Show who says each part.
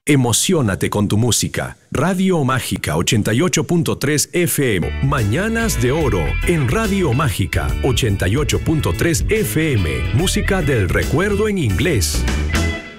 Speaker 1: Emociónate con tu música. Radio Mágica 88.3 FM. Mañanas de Oro en Radio Mágica 88.3 FM. Música del recuerdo en inglés.